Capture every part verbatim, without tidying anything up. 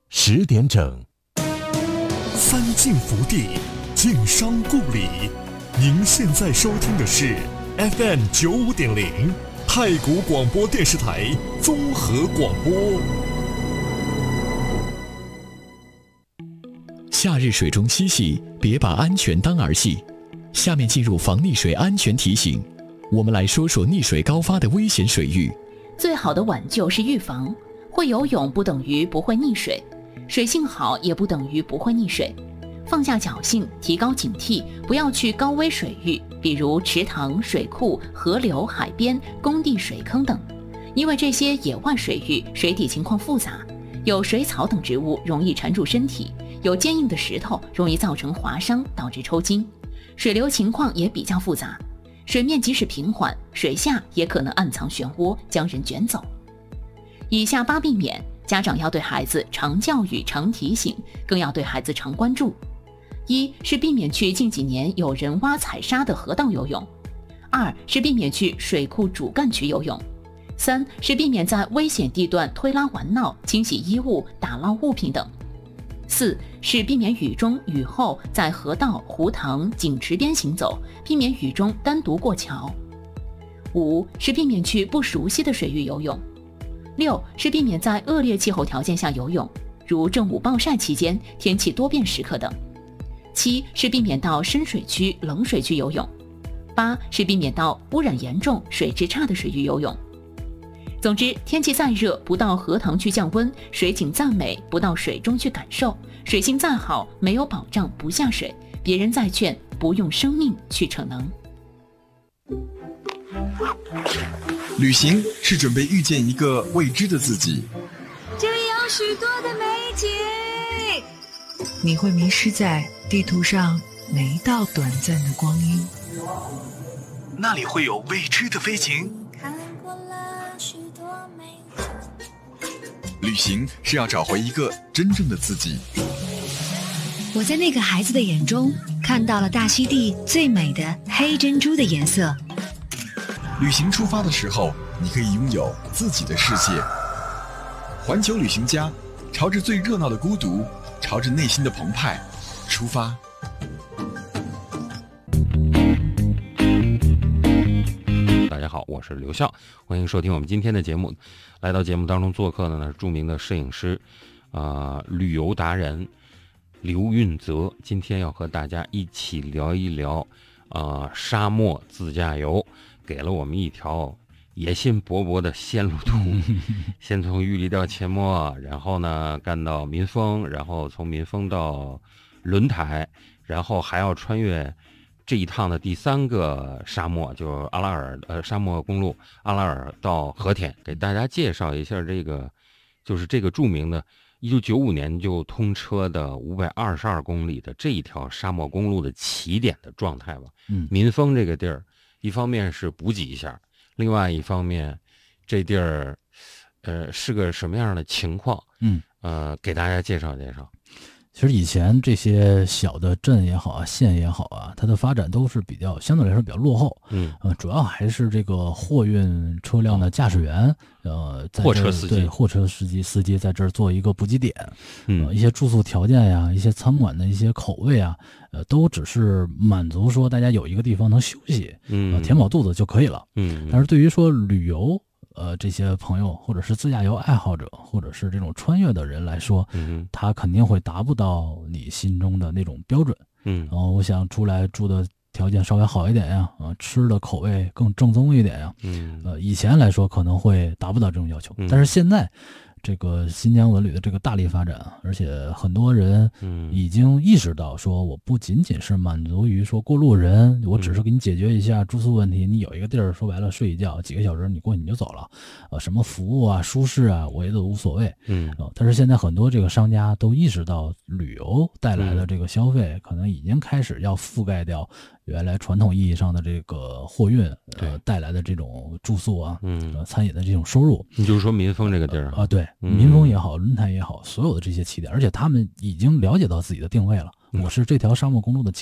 十点整。 三晋福地，晋商故里。您现在收听的是 F M 九五点零太谷广播电视台综合广播。 夏日水中嬉戏，别把安全当儿戏。下面进入防溺水安全提醒，我们来说说溺水高发的危险水域。 最好的挽救是预防，会游泳不等于不会溺水，水性好也不等于不会溺水。放下侥幸，提高警惕，不要去高危水域，比如池塘、水库、河流、海边、工地水坑等，因为这些野外水域水底情况复杂，有水草等植物容易缠住身体，有坚硬的石头容易造成划伤，导致抽筋，水流情况也比较复杂，水面即使平缓，水下也可能暗藏漩涡，将人卷走。以下八避免，家长要对孩子常教育、常提醒，更要对孩子常关注。一是避免去近几年有人挖采沙的河道游泳；二是避免去水库主干区游泳；三是避免在危险地段推拉玩闹、清洗衣物、打捞物品等；四是避免雨中雨后在河道、湖塘、井池边行走，避免雨中单独过桥；五是避免去不熟悉的水域游泳；六是避免在恶劣气候条件下游泳，如正午暴晒期间、天气多变时刻等；七是避免到深水区、冷水区游泳；八是避免到污染严重、水质差的水域游泳。总之，天气再热，不到荷塘去降温；水景再美，不到水中去感受；水性再好，没有保障不下水；别人再劝，不用生命去逞能。 旅行是准备遇见一个未知的自己， 这里有许多的美景， 你会迷失在地图上每一道短暂的光阴， 那里会有未知的飞行。 看过了许多美景， 旅行是要找回一个真正的自己。 我在那个孩子的眼中看到了大溪地最美的黑珍珠的颜色。 旅行出发的时候，你可以拥有自己的世界。环球旅行家，朝着最热闹的孤独，朝着内心的澎湃出发。 大家好，我是刘笑，欢迎收听我们今天的节目。来到节目当中做客的呢是著名的摄影师，呃，旅游达人刘运泽。今天要和大家一起聊一聊，呃，沙漠自驾游，给了我们一条野心勃勃的线路图。先从玉里到阡陌，然后呢干到民丰，然后从民丰到轮台，然后还要穿越这一趟的第三个沙漠，就是阿拉尔呃沙漠公路阿拉尔到和田，给大家介绍一下这个，就是这个著名的一九九五年就通车的五百二十二公里的这一条沙漠公路的起点的状态吧。 嗯， 民丰这个地儿，一方面是补给一下，另外一方面，这地儿，呃，是个什么样的情况？ 嗯， 呃，给大家介绍介绍。 其实以前这些小的镇也好啊，县也好啊，它的发展都是比较相对来说比较落后。 嗯， 呃，主要还是这个货运车辆的驾驶员，呃，在货车司机， 对，货车司机司机在这儿做一个补给点。 嗯， 呃，一些住宿条件呀，一些餐馆的一些口味啊，呃，都只是满足说大家有一个地方能休息， 嗯， 呃、填饱肚子就可以了。 嗯， 但是对于说旅游，呃，这些朋友或者是自驾游爱好者，或者是这种穿越的人来说， 嗯， 他肯定会达不到你心中的那种标准。 嗯， 然后我想出来住的条件稍微好一点呀，啊，吃的口味更正宗一点呀， 嗯， 呃，以前来说可能会达不到这种要求， 嗯， 但是现在这个新疆文旅的这个大力发展，而且很多人已经意识到说，我不仅仅是满足于说过路人，我只是给你解决一下住宿问题，你有一个地儿说白了睡一觉，几个小时你过去你就走了，呃，什么服务啊、舒适啊，我也都无所谓。 嗯， 呃，但是现在很多这个商家都意识到旅游带来的这个消费，可能已经开始要覆盖掉原来传统意义上的这个货运呃带来的这种住宿啊， 嗯， 呃，餐饮的这种收入。 你就是说民丰这个地儿啊，对，民丰也好，轮台也好，所有的这些起点，而且他们已经了解到自己的定位了。我是这条沙漠公路的起点，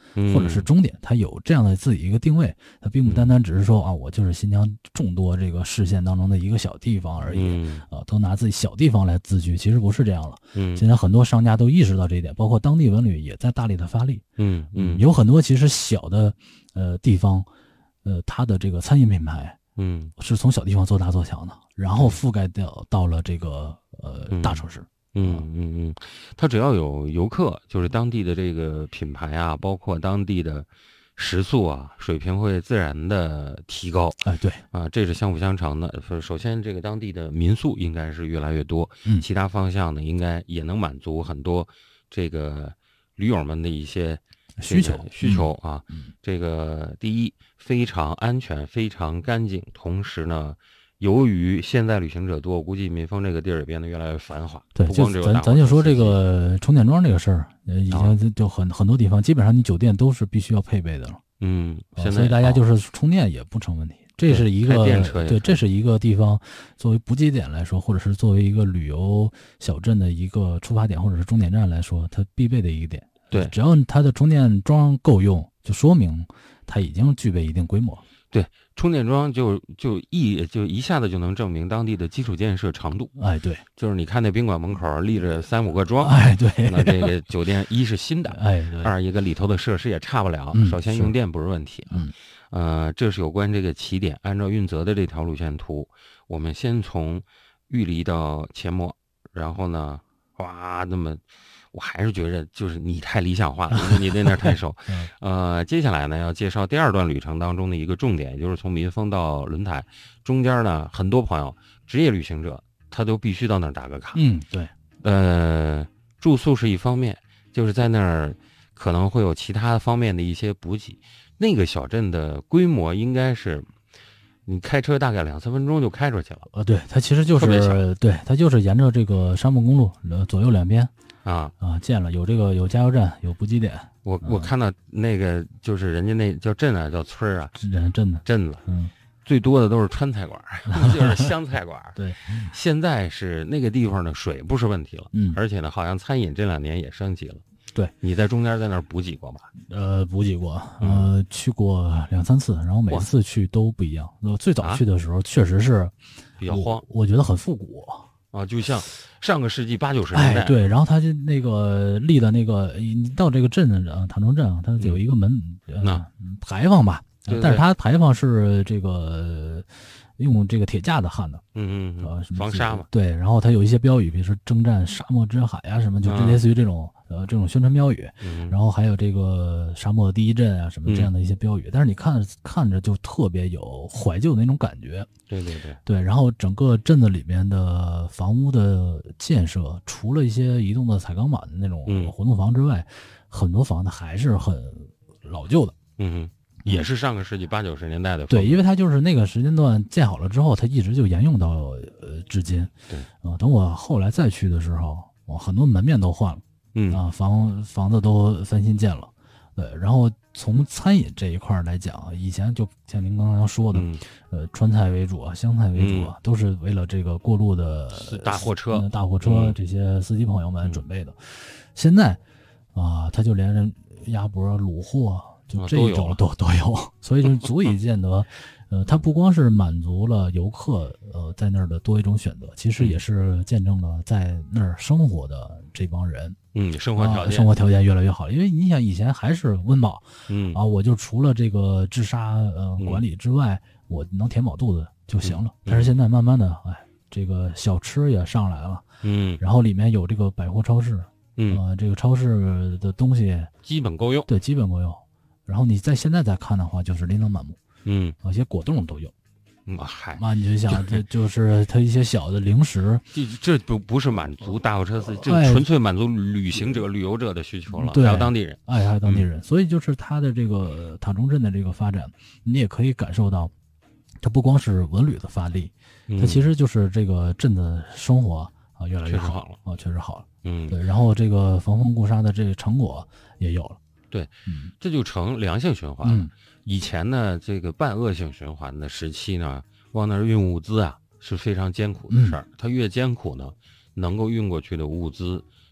或者是终点，它有这样的自己一个定位，它并不单单只是说啊，我就是新疆众多这个市县当中的一个小地方而已， 嗯、 啊，都拿自己小地方来自居，其实不是这样了。 嗯， 现在很多商家都意识到这一点，包括当地文旅也在大力的发力。 嗯嗯， 有很多其实小的呃地方，呃，它的这个餐饮品牌， 嗯， 是从小地方做大做强的，然后覆盖掉到了这个呃、嗯、大城市。 嗯嗯嗯，它只要有游客，就是当地的这个品牌啊，包括当地的食宿啊，水平会自然的提高。 哎，对啊，这是相辅相成的。首先，这个当地的民宿应该是越来越多， 嗯， 其他方向呢，应该也能满足很多这个驴友们的一些需求需求啊。 嗯， 这个第一非常安全，非常干净，同时呢。由于现在旅行者多，我估计民丰这个地儿也变得越来越繁华。 对， 不光只有咱咱就说这个充电桩这个事儿，已经就很、啊、很多地方，基本上你酒店都是必须要配备的了。 嗯，现在、 所以大家就是充电也不成问题。哦、这是一个电车对，这是一个地方作为补给点来说，或者是作为一个旅游小镇的一个出发点或者是终点站来说，它必备的一个点。 对， 只要它的充电桩够用，就说明它已经具备一定规模。 对，充电桩就就一就一下子就能证明当地的基础建设长度。 哎，对， 就是你看那宾馆门口立着三五个桩， 哎，对， 那这个酒店一是新的， 哎，对， 二一个里头的设施也差不了。 嗯、 首先用电不是问题， 嗯， 呃，这是有关这个起点。按照运泽的这条路线图，我们先从玉梨到阡陌，然后呢，哇，那么。我还是觉得就是你太理想化了，因为你对那儿太熟。呃，接下来呢要介绍第二段旅程当中的一个重点，也就是从民丰到轮台，中间呢很多朋友职业旅行者他都必须到那儿打个卡。 嗯，对。 呃，住宿是一方面，就是在那儿可能会有其他方面的一些补给。那个小镇的规模应该是。你开车大概两三分钟就开出去了。 呃，对，它其实就是对，它就是沿着这个沙漠公路，呃，左右两边啊啊建了，有这个有加油站，有补给点。 我我看到那个就是人家那叫镇啊，叫村啊， 镇镇子镇子， 嗯， 最多的都是川菜馆，就是湘菜馆。 对， 现在是那个地方的水不是问题了， 嗯， 而且呢，好像餐饮这两年也升级了。 对， 你在中间在那儿补给过吧？ 呃，补给过，呃，去过两三次，然后每次去都不一样。我最早去的时候确实是比较荒， 我觉得很复古啊，就像上个世纪八九十年代。 哎，对，然后他就那个立的那个，你到这个镇啊，塔城镇啊，它有一个门、 嗯呃、牌坊吧， 对对但是它牌坊是这个用这个铁架子焊的， 嗯嗯， 呃， 防沙嘛。 对，然后它有一些标语，比如说征战沙漠之海啊什么，就类似于这种。嗯呃，这种宣传标语， 嗯、 然后还有这个沙漠第一镇啊，什么这样的一些标语，嗯、但是你看看着就特别有怀旧的那种感觉。 对对对对，然后整个镇子里面的房屋的建设，除了一些移动的彩钢板的那种活动房之外，嗯、很多房子还是很老旧的。 嗯，也是上个世纪八九十年代的。 对，因为它就是那个时间段建好了之后，它一直就沿用到呃至今。 对啊、呃，等我后来再去的时候，我很多门面都换了。 嗯啊，房房子都翻新建了，对。然后从餐饮这一块来讲，以前就像您刚刚说的， 嗯、 呃，川菜为主啊，湘菜为主啊， 嗯、 都是为了这个过路的大货车、 呃、大货车、 嗯、 这些司机朋友们准备的。嗯、现在啊，他就连鸭脖、卤货就这种都、啊、都, 都有，所以就足以见得。呃，它不光是满足了游客呃在那儿的多一种选择，其实也是见证了在那儿生活的这帮人， 嗯，生活条件、 啊、生活条件越来越好。因为你想以前还是温饱， 嗯啊，我就除了这个治沙呃管理之外，嗯、我能填饱肚子就行了。 嗯、 但是现在慢慢的，哎，这个小吃也上来了， 嗯， 然后里面有这个百货超市， 嗯， 呃，这个超市的东西基本够用， 对，基本够用。然后你在现在再看的话，就是琳琅满目。 嗯， 有些果冻都有， 嗯，嗨， 啊，你就想这就是它一些小的零食， 这这不不是满足大货车司机，这纯粹满足旅行者、旅游者的需求了， 对， 还有当地人， 哎，还有当地人，嗯、所以就是它的这个塔中镇的这个发展，你也可以感受到，它不光是文旅的发力， 嗯、 它其实就是这个镇子生活啊越来越好了啊，确实好了， 嗯， 对，然后这个防风固沙的这个成果也有了。 对， 嗯， 这就成良性循环。 嗯， 以前呢，这个半恶性循环的时期呢，往那儿运物资啊是非常艰苦的事儿。 嗯、 它越艰苦呢，能够运过去的物资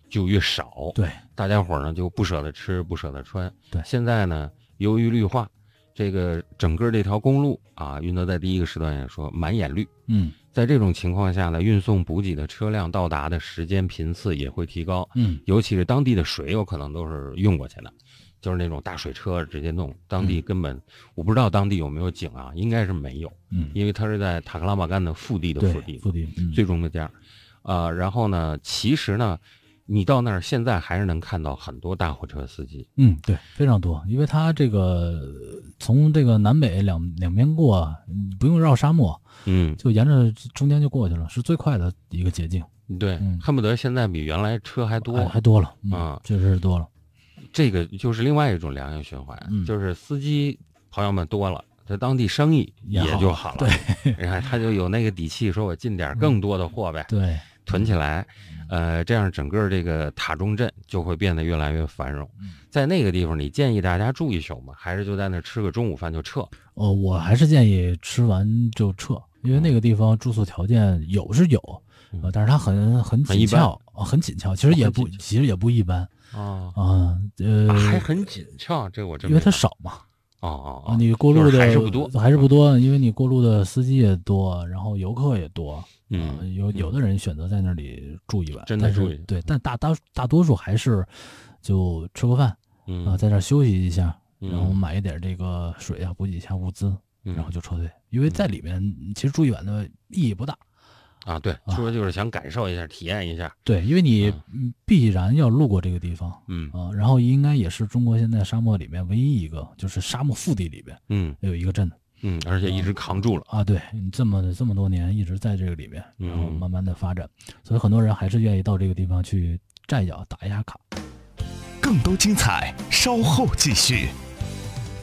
就越少。 对， 大家伙儿呢就不舍得吃，不舍得穿。 对， 现在呢，由于绿化，这个整个这条公路啊，云泽在第一个时段也说满眼绿。 嗯， 在这种情况下呢，运送补给的车辆到达的时间频次也会提高。 嗯， 尤其是当地的水有可能都是运过去的，就是那种大水车直接弄，当地根本、嗯、我不知道当地有没有井啊，应该是没有。 嗯， 因为它是在塔克拉玛干的腹地的腹地， 腹地、嗯、 最中的家。呃，然后呢，其实呢，你到那儿现在还是能看到很多大货车司机。 嗯，对，非常多，因为它这个从这个南北两两边过，不用绕沙漠， 嗯， 就沿着中间就过去了，是最快的一个捷径。 对，嗯、恨不得现在比原来车还多， 还, 还多了啊、 嗯， 确实是多了。 这个就是另外一种良性循环， 嗯、 就是司机朋友们多了。在当地生意也就好了， 对， 然后他就有那个底气，说我进点更多的货呗， 对， 囤起来，呃，这样整个这个塔中镇就会变得越来越繁荣。在那个地方，你建议大家住一宿吗？还是就在那吃个中午饭就撤？ 哦，我还是建议吃完就撤，因为那个地方住宿条件有是有， 嗯、 呃，但是它很很紧俏，很, 很紧俏，其实也不，其实也不一般啊啊，呃， 还很紧俏，这我真因为它少嘛。 哦哦哦， 你过路的、 就是、还是不多， 还是不多，因为你过路的司机也多，然后游客也多， 嗯， 呃、有有的人选择在那里住一晚， 真的住一对，但大大大多数还是就吃个饭， 嗯啊、呃，在那休息一下， 嗯、 然后买一点这个水啊，补给一下物资， 嗯、 然后就撤退，因为在里面其实住一晚的意义不大。 啊，对，说就是想感受一下、啊、体验一下。 对，因为你必然要路过这个地方， 嗯啊，然后应该也是中国现在沙漠里面唯一一个，就是沙漠腹地里边， 嗯， 有一个镇， 嗯，而且一直扛住了啊。对，你这么这么多年一直在这个里面，然后慢慢的发展， 嗯、 所以很多人还是愿意到这个地方去站一脚、打一下卡。 更多精彩，稍后继续。